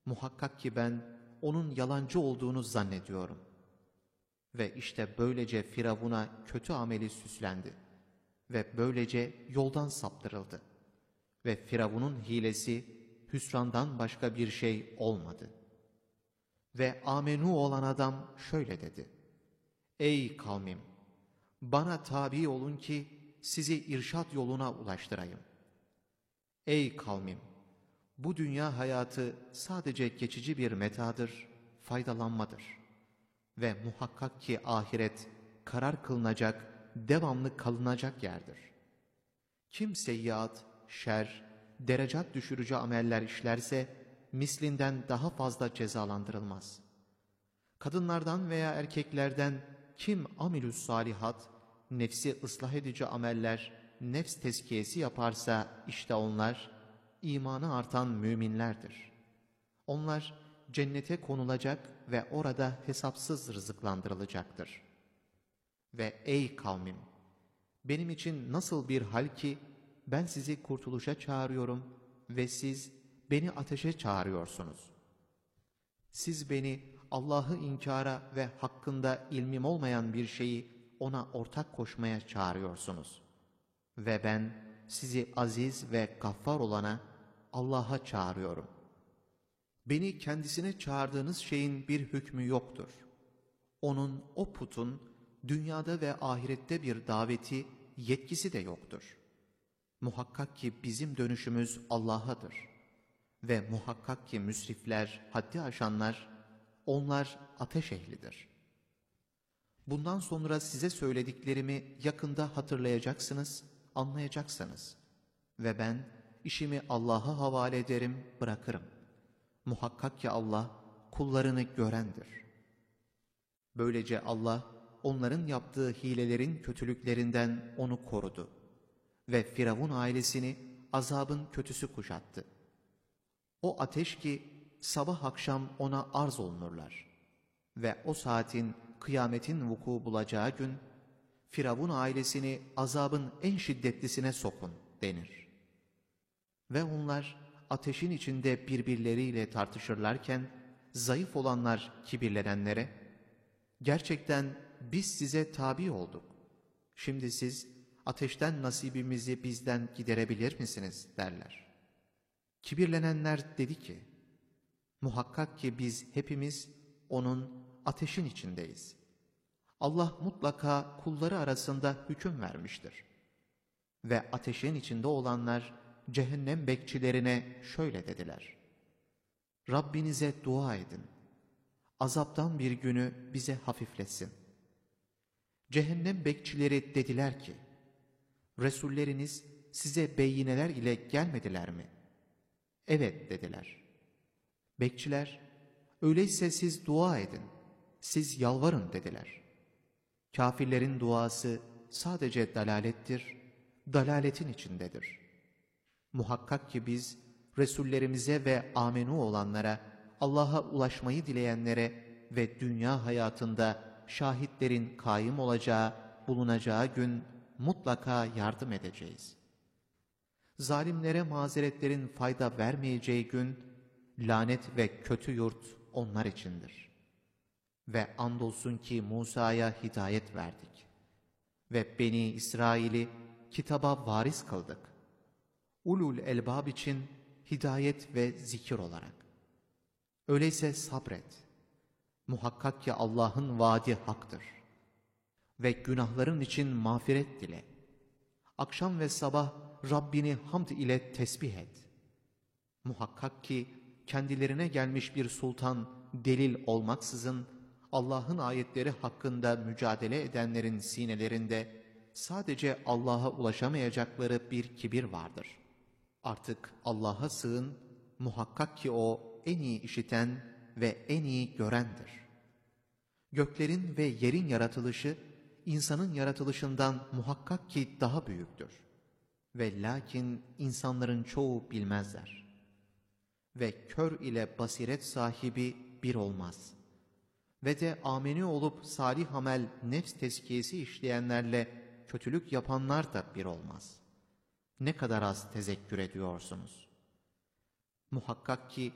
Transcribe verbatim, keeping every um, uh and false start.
Muhakkak ki ben onun yalancı olduğunu zannediyorum. Ve işte böylece Firavun'a kötü ameli süslendi. Ve böylece yoldan saptırıldı. Ve Firavun'un hilesi hüsrandan başka bir şey olmadı. Ve amenu olan adam şöyle dedi: Ey kavmim! Bana tabi olun ki sizi irşad yoluna ulaştırayım. Ey kavmim! Bu dünya hayatı sadece geçici bir metadır, faydalanmadır. Ve muhakkak ki ahiret karar kılınacak, devamlı kalınacak yerdir. Kim seyyiat, şer, derecat düşürücü ameller işlerse, mislinden daha fazla cezalandırılmaz. Kadınlardan veya erkeklerden kim amilüs salihat, nefsi ıslah edici ameller, nefs tezkiyesi yaparsa, işte onlar, imanı artan müminlerdir. Onlar cennete konulacak ve orada hesapsız rızıklandırılacaktır. Ve ey kavmim! Benim için nasıl bir hal ki, ben sizi kurtuluşa çağırıyorum ve siz beni ateşe çağırıyorsunuz. Siz beni Allah'ı inkara ve hakkında ilmim olmayan bir şeyi ona ortak koşmaya çağırıyorsunuz. Ve ben sizi aziz ve gaffar olana, Allah'a çağırıyorum. Beni kendisine çağırdığınız şeyin bir hükmü yoktur. Onun, o putun, dünyada ve ahirette bir daveti, yetkisi de yoktur. Muhakkak ki bizim dönüşümüz Allah'adır. Ve muhakkak ki müsrifler, haddi aşanlar, onlar ateş ehlidir. Bundan sonra size söylediklerimi yakında hatırlayacaksınız, anlayacaksınız. Ve ben işimi Allah'a havale ederim, bırakırım. Muhakkak ki Allah kullarını görendir. Böylece Allah onların yaptığı hilelerin kötülüklerinden onu korudu. Ve Firavun ailesini azabın kötüsü kuşattı. O ateş ki sabah akşam ona arz olunurlar. Ve o saatin kıyametin vuku bulacağı gün, Firavun ailesini azabın en şiddetlisine sokun denir. Ve onlar ateşin içinde birbirleriyle tartışırlarken, zayıf olanlar kibirlenenlere, gerçekten biz size tabi olduk. Şimdi siz ateşten nasibimizi bizden giderebilir misiniz derler. Kibirlenenler dedi ki, muhakkak ki biz hepimiz onun ateşin içindeyiz. Allah mutlaka kulları arasında hüküm vermiştir. Ve ateşin içinde olanlar cehennem bekçilerine şöyle dediler: Rabbinize dua edin. Azaptan bir günü bize hafifletsin. Cehennem bekçileri dediler ki, Resulleriniz size beyineler ile gelmediler mi? Evet dediler. Bekçiler, öyleyse siz dua edin, siz yalvarın dediler. Kafirlerin duası sadece dalalettir, dalaletin içindedir. Muhakkak ki biz Resullerimize ve amenu olanlara, Allah'a ulaşmayı dileyenlere ve dünya hayatında şahitlerin kaim olacağı, bulunacağı gün mutlaka yardım edeceğiz. Zalimlere mazeretlerin fayda vermeyeceği gün, lanet ve kötü yurt onlar içindir. Ve andolsun ki Musa'ya hidayet verdik. Ve Beni İsrail'i kitaba varis kıldık. Ulul elbab için hidayet ve zikir olarak. Öyleyse sabret. Muhakkak ki Allah'ın vaadi haktır. Ve günahların için mağfiret dile. Akşam ve sabah Rabbini hamd ile tesbih et. Muhakkak ki kendilerine gelmiş bir sultan delil olmaksızın Allah'ın ayetleri hakkında mücadele edenlerin sinelerinde sadece Allah'a ulaşamayacakları bir kibir vardır. Artık Allah'a sığın, muhakkak ki O en iyi işiten ve en iyi görendir. Göklerin ve yerin yaratılışı, insanın yaratılışından muhakkak ki daha büyüktür. Ve lakin insanların çoğu bilmezler. Ve kör ile basiret sahibi bir olmaz. Ve de ameni olup salih amel nefs tezkiyesi işleyenlerle kötülük yapanlar da bir olmaz. Ne kadar az tezekkür ediyorsunuz. Muhakkak ki